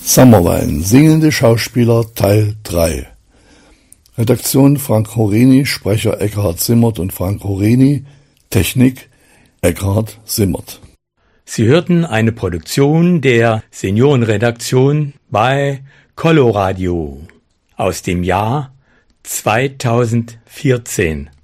Summerline, singende Schauspieler Teil 3. Redaktion Frank Horini, Sprecher Eckhard Simmert und Frank Horini, Technik Eckhard Simmert. Sie hörten eine Produktion der Seniorenredaktion bei Coloradio aus dem Jahr 2014.